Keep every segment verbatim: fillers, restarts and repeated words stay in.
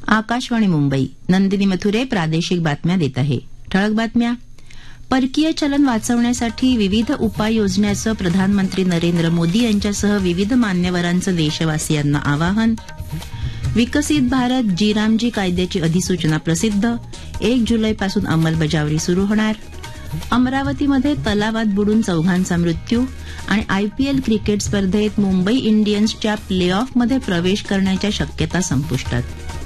आकाशवाणी मुंबई. नंदिनी मथुरे प्रादेशिक बातम्या देत आहे. ठळक बातम्या. परकीय चलन वाचवण्यासाठी विविध उपाय योजण्याचं प्रधानमंत्री नरेंद्र मोदी यांच्यासह विविध मान्यवरांचं देशवासियांना आवाहन. विकसित भारत जी रामजी कायद्याची अधिसूचना प्रसिद्ध. एक जुलैपासून अंमलबजावणी सुरू होणार. अमरावतीमध्ये तलावात बुडून चौघांचा मृत्यू. आणि आयपीएल क्रिकेट स्पर्धेत मुंबई इंडियन्सच्या प्ले ऑफमध्ये प्रवेश करण्याच्या शक्यता संपुष्टात.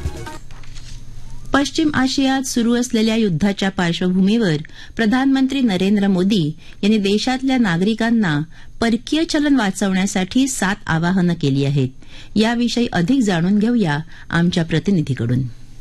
पश्चिम आशियात सुरू असलेल्या युद्धाच्या पार्श्वभूमीवर प्रधानमंत्री नरेंद्र मोदी यांनी देशातल्या नागरिकांना परकीय चलन वाचवण्यासाठी सात आवाहनं केली आहेत. याविषयी अधिक जाणून घेऊया आमच्या प्रतिनिधीकडून.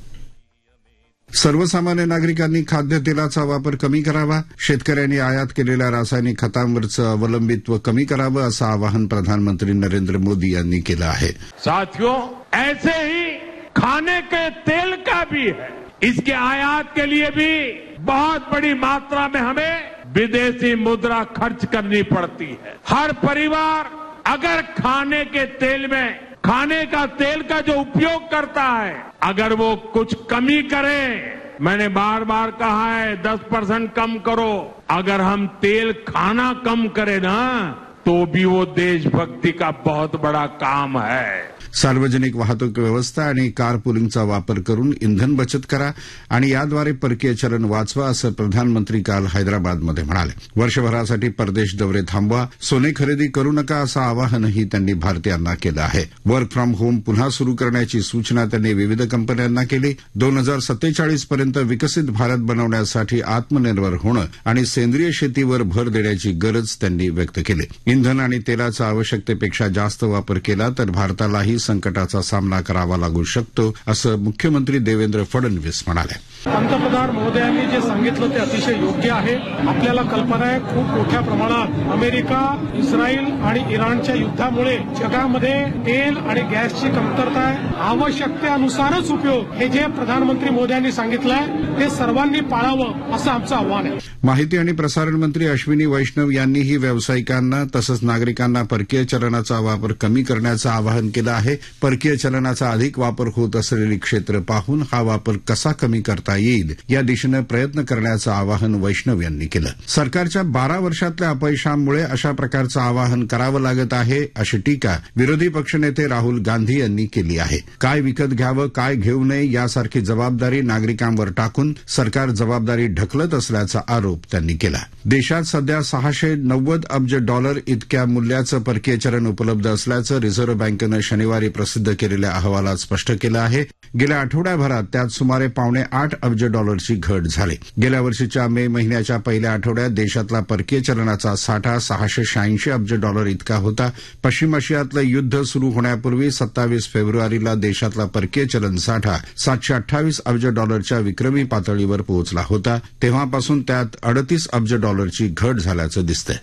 सर्वसामान्य नागरिकांनी खाद्यतेलाचा वापर कमी करावा. शेतकऱ्यांनी आयात केलेल्या रासायनिक खतांवरचं अवलंबित्व कमी करावं असं आवाहन प्रधानमंत्री नरेंद्र मोदी यांनी केलं आहे. साथियों, ऐसे ही खाने के तेल का भी है. इसके आयात के लिए भी बहुत बड़ी मात्रा में हमें विदेशी मुद्रा खर्च करनी पड़ती है. हर परिवार अगर खाने के तेल में खाने का तेल का जो उपयोग करता है, अगर वो कुछ कमी करे, मैंने बार बार कहा है दस परसेंट कम करो. अगर हम तेल खाना कम करें ना, तो भी वो देशभक्ति का बहुत बड़ा काम है. सार्वजनिक वाहतूक व्यवस्था आणि कार पुलिंगचा वापर करून इंधन बचत करा आणि याद्वारे परकीय चलन वाचवा असं प्रधानमंत्री काल हैदराबादमध्ये म्हणाले. वर्षभरासाठी परदेश दौरे थांबवा, सोने खरेदी करू नका असं आवाहनही त्यांनी भारतीयांना केलं आहे. वर्क फ्रॉम होम पुन्हा सुरू करण्याची सूचना त्यांनी विविध कंपन्यांना केली. दोन हजार सत्तेचाळीस पर्यंत विकसित भारत बनवण्यासाठी आत्मनिर्भर होणं आणि सेंद्रिय शेतीवर भर देण्याची गरज त्यांनी व्यक्त केली. इंधन आणि तेलाचा आवश्यकतेपेक्षा जास्त वापर केला तर भारतालाही संकटाचा सामना करावा लागू शकतो असं मुख्यमंत्री देवेंद्र फडणवीस म्हणाले. पंतप्रधान महोदयांनी जे सांगितलं ते अतिशय योग्य आहे. आपल्याला कल्पना आहे खूप मोठ्या प्रमाणात अमेरिका, इस्रायल आणि इराणच्या युद्धामुळे जगामध्ये तेल आणि गॅसची कमतरता आहे. आवश्यकतेनुसारच उपयोग हे जे प्रधानमंत्री मोदयांनी सांगितलंय ते सर्वांनी पाळावं असं आमचं आव्हान आहे. माहिती आणि प्रसारण मंत्री अश्विनी वैष्णव यांनीही व्यावसायिकांना तसंच नागरिकांना परकीय चलनाचा वापर कमी करण्याचं आवाहन केलं आहे. परकीय चलनाचा अधिक वापर होत असलेली क्षेत्र पाहून हा वापर कसा कमी करता येईल या दिशेनं प्रयत्न करण्याचं आवाहन वैष्णव यांनी केलं. सरकारच्या बारा वर्षातल्या अपयशामुळे अशा प्रकारचं आवाहन करावं लागत आहे अशी टीका विरोधी पक्षनेते राहुल गांधी यांनी केली आहे. काय विकत घ्यावं, काय घेऊ नये यासारखी जबाबदारी नागरिकांवर टाकून सरकार जबाबदारी ढकलत असल्याचा आरोप त्यांनी केला. देशात सध्या सहाशे नव्वद अब्ज डॉलर इतक्या मूल्याचं परकीय चलन उपलब्ध असल्याचं रिझर्व्ह बँकेनं शनिवारी प्रसिद्ध केलेल्या अहवालात स्पष्ट केलं आहे. गेल्या आठवड्याभरात त्यात सुमारे पावणे आठ अब्ज डॉलरची घट झाली. गेल्या वर्षीच्या मे महिन्याच्या पहिल्या आठवड्यात देशातला परकीय चलनाचा साठा सहाशे शहाऐंशी अब्ज डॉलर इतका होता. पश्चिम आशियातलं युद्ध सुरू होण्यापूर्वी सत्तावीस फेब्रुवारीला देशातला परकीय चलन साठा सातशे अठ्ठावीस अब्ज डॉलरच्या विक्रमी पातळीवर पोहोचला होता. तेव्हापासून त्यात अडतीस अब्ज डॉलरची घट झाल्याचं दिसतंय.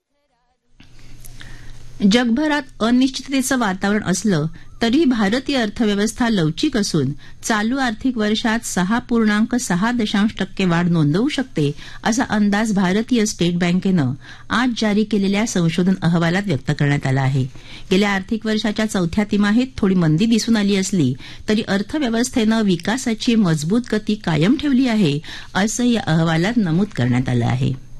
जगभरात अनिश्चिततेचं वातावरण असलं तरी भारतीय अर्थव्यवस्था लवचिक असून चालू आर्थिक वर्षात सहा पूर्णांक सहा दशांश टक्के वाढ नोंदवू शकते असा अंदाज भारतीय स्टेट बँकेनं आज जारी केलेल्या संशोधन अहवालात व्यक्त करण्यात आला आहे. गेल्या आर्थिक वर्षाच्या चौथ्या तिमाहीत थोडी मंदी दिसून आली असली तरी अर्थव्यवस्थेनं विकासाची मजबूत गती कायम ठेवली आहे असं या अहवालात नमूद करण्यात आलं आहे.